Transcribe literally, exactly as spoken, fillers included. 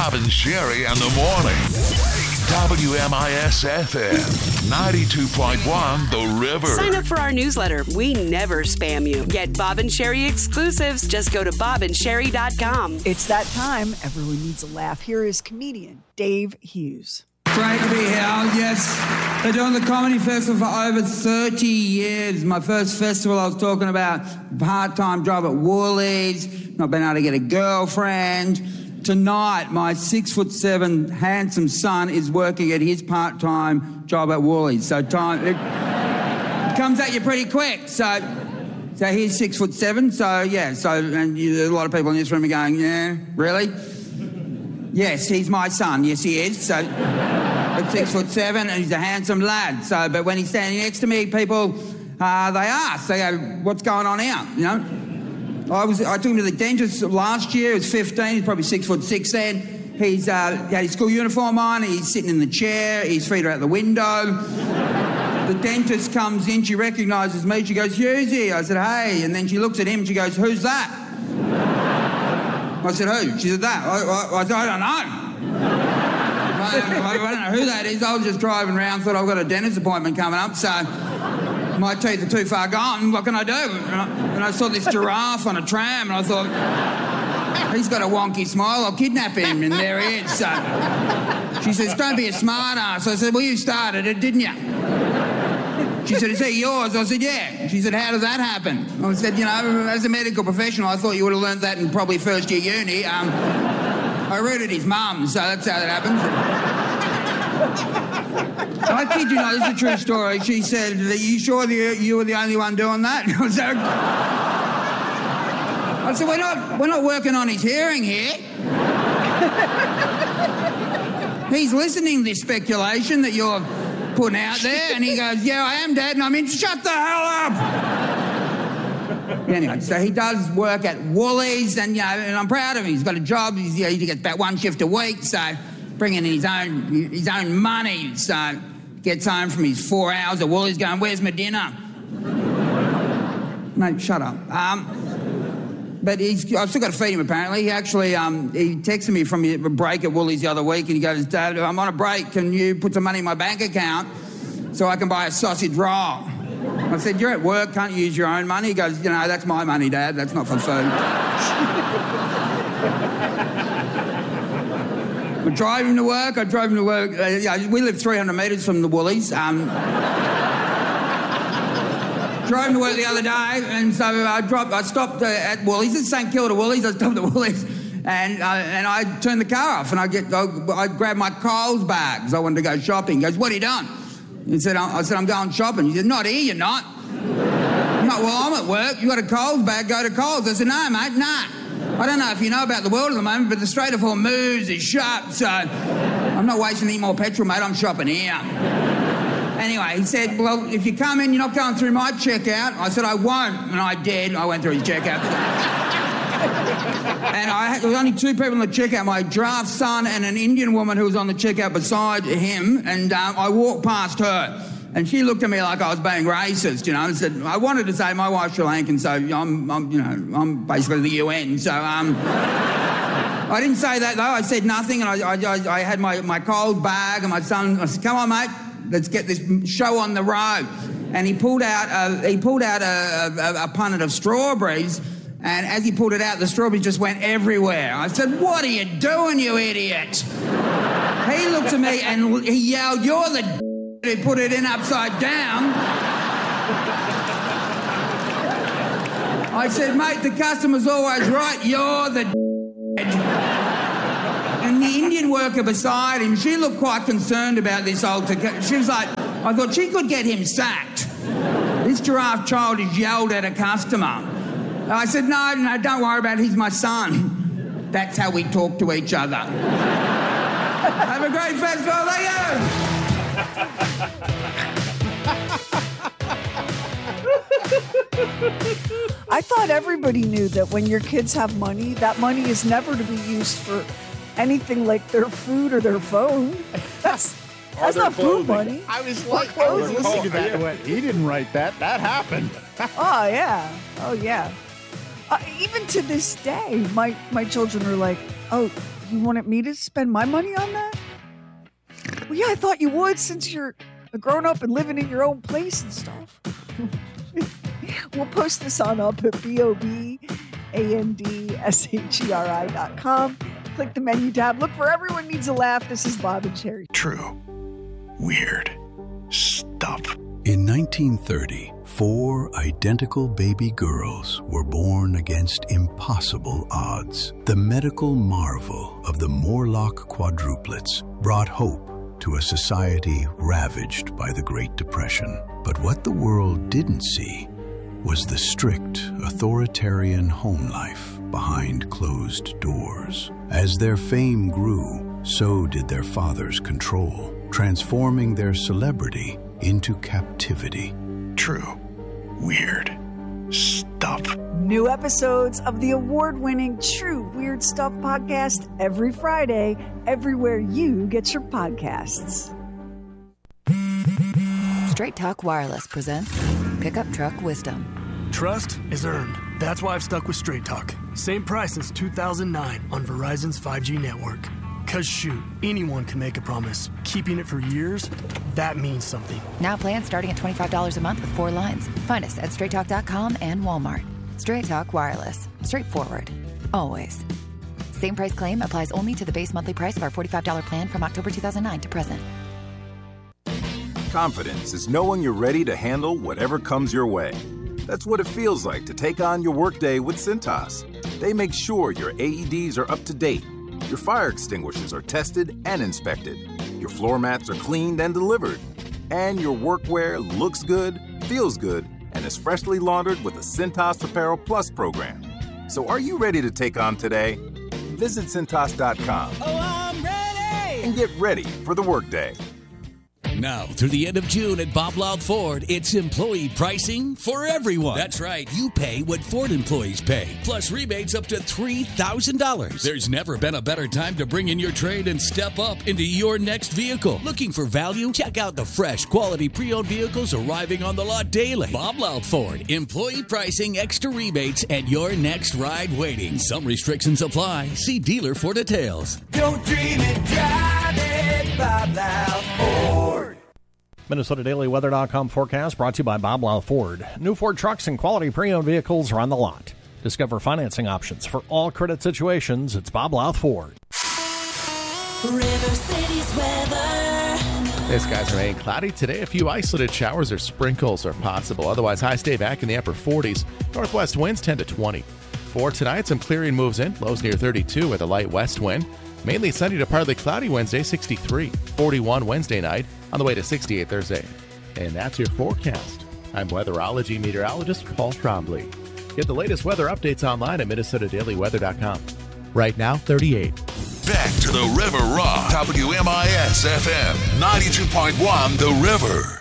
Bob and Sherry in the morning. W M I S F M ninety-two point one The River. Sign up for our newsletter. We never spam you. Get Bob and Sherry exclusives. Just go to bob and sherry dot com. It's that time. Everyone needs a laugh. Here is comedian Dave Hughes. Great to be here. Yes, been doing the comedy festival for over thirty years. My first festival, I was talking about part-time job at Woolies, not being able to get a girlfriend. Tonight, my six foot seven handsome son is working at his part-time job at Woolies. So time it, it comes at you pretty quick. So, so he's six foot seven. So yeah. So and you, a lot of people in this room are going, yeah, really? Yes, he's my son. Yes, he is. So at six foot seven, and he's a handsome lad. So, but when he's standing next to me, people uh, they ask, they go, "What's going on here?" You know. I was. I took him to the dentist last year. He was fifteen. He's probably six foot six then. He's uh, had his school uniform on. He's sitting in the chair. His feet are out the window. The dentist comes in. She recognises me. She goes, "Hughesy." I said, "Hey." And then she looks at him. She goes, "Who's that?" I said, "Who?" She said, "That." I, I, I said, "I don't know." I, I don't know who that is. I was just driving around. Thought I've got a dentist appointment coming up. So. My teeth are too far gone, what can I do? And I, and I saw this giraffe on a tram and I thought, he's got a wonky smile, I'll kidnap him, and there he is. So she says, "Don't be a smart ass." I said, "Well, you started it, didn't you?" She said, "Is he yours?" I said, "Yeah." She said, "How did that happen?" I said, "You know, as a medical professional, I thought you would have learned that in probably first year uni. Um, I rooted his mum, so that's how that happened." I kid you not, this is a true story. She said, "Are you sure that you were the only one doing that?" I said, I said, we're not, we're not working on his hearing here. He's listening to this speculation that you're putting out there. And he goes, "Yeah, I am, Dad." And I mean, shut the hell up. Anyway, so he does work at Woolies, and, you know, and I'm proud of him. He's got a job. He's, you know, he gets about one shift a week, so bringing in his own, his own money. So gets home from his four hours at Woolies going, "Where's my dinner?" Mate, shut up. Um, but he's, I've still got to feed him, apparently. He actually, um, he texted me from a break at Woolies the other week, and he goes, "Dad, I'm on a break. Can you put some money in my bank account so I can buy a sausage roll?" I said, "You're at work, can't you use your own money?" He goes, "You know, that's my money, Dad. That's not for food." I drive him to work. I drove him to work. Uh, yeah, we live three hundred metres from the Woolies. Um, drove him to work the other day, and so I dropped. I stopped uh, at Woolies. It's St Kilda Woolies. I stopped at Woolies, and uh, and I turned the car off, and I get I, I grabbed my Coles bags. I wanted to go shopping. He goes, "What are you doing?" He said, I, I said, "I'm going shopping." He said, "Not here, you're not." I'm like, "Well, I'm at work. You got a Coles bag? Go to Coles." I said, "No, mate, nah. I don't know if you know about the world at the moment, but the Strait of Hormuz is shut, so I'm not wasting any more petrol, mate. I'm shopping here." Anyway, he said, "Well, if you come in, you're not going through my checkout." I said, "I won't," and I did. I went through his checkout. And I had, there was only two people on the checkout, my giraffe son and an Indian woman who was on the checkout beside him, and um, I walked past her. And she looked at me like I was being racist, you know, and said, I wanted to say my wife's Sri Lankan, so I'm, I'm you know, I'm basically the U N, so, um... I didn't say that, though. I said nothing, and I, I, I had my, my Coles bag, and my son, I said, "Come on, mate, let's get this show on the road." And he pulled out a, he pulled out a, a, a punnet of strawberries, and as he pulled it out, the strawberries just went everywhere. I said, "What are you doing, you idiot?" He looked at me, and he yelled, "You're the who put it in upside down." I said, "Mate, the customer's always right. You're the And the Indian worker beside him, she looked quite concerned about this altercation. She was like, I thought she could get him sacked. This giraffe child has yelled at a customer. I said, "No, no, don't worry about it. He's my son." That's how we talk to each other. Have a great festival. Thank you. I thought everybody knew that when your kids have money, that money is never to be used for anything like their food or their phone. That's that's not food money. I was like, I was listening to that. Went, he didn't write that. That happened. Oh yeah, oh yeah. Uh, even to this day, my my children are like, Oh, you wanted me to spend my money on that? Well, yeah, I thought you would since you're a grown-up and living in your own place and stuff. We'll post this on up at B O B A N D S H E R I dot com. Click the menu tab. Look for Everyone Needs a Laugh. This is Bob and Sherry. True. Weird. Stuff. In nineteen thirty, four identical baby girls were born against impossible odds. The medical marvel of the Morlock quadruplets brought hope to a society ravaged by the Great Depression. But what the world didn't see was the strict, authoritarian home life behind closed doors. As their fame grew, so did their father's control, transforming their celebrity into captivity. True. Weird. Stuff. New episodes of the award-winning True Weird Stuff podcast every Friday, everywhere you get your podcasts. Straight Talk Wireless presents Pickup Truck Wisdom. Trust is earned. That's why I've stuck with Straight Talk. Same price since two thousand nine on Verizon's five G network. Cause shoot, anyone can make a promise. Keeping it for years, that means something. Now plans starting at twenty-five dollars a month with four lines. Find us at straight talk dot com and Walmart. Straight Talk Wireless. Straightforward. Always. Same price claim applies only to the base monthly price of our forty-five dollars plan from October two thousand nine to present. Confidence is knowing you're ready to handle whatever comes your way. That's what it feels like to take on your workday with Cintas. They make sure your A E Ds are up to date, your fire extinguishers are tested and inspected, your floor mats are cleaned and delivered, and your workwear looks good, feels good, and is freshly laundered with the Cintas Apparel Plus program. So are you ready to take on today? Visit Cintas dot com. Oh, I'm ready! And get ready for the workday. Now, through the end of June at Bob Loud Ford, it's employee pricing for everyone. That's right. You pay what Ford employees pay, plus rebates up to three thousand dollars. There's never been a better time to bring in your trade and step up into your next vehicle. Looking for value? Check out the fresh, quality pre-owned vehicles arriving on the lot daily. Bob Loud Ford. Employee pricing, extra rebates, and your next ride waiting. Some restrictions apply. See dealer for details. Don't dream it, drive it, Bob Loud Ford. Minnesota Daily Weather dot com forecast brought to you by Bob Loud Ford. New Ford trucks and quality pre-owned vehicles are on the lot. Discover financing options for all credit situations. It's Bob Loud Ford. River City's weather. Hey, skies remain cloudy today. A few isolated showers or sprinkles are possible. Otherwise, highs stay back in the upper forties. Northwest winds ten to twenty. For tonight, some clearing moves in. Lows near thirty-two with a light west wind. Mainly sunny to partly cloudy Wednesday, sixty-three. forty-one Wednesday night, on the way to sixty-eight Thursday. And that's your forecast. I'm weatherology meteorologist Paul Trombley. Get the latest weather updates online at Minnesota Daily Weather dot com. Right now, thirty-eight. Back to the River Rock. W M I S F M ninety-two point one The River.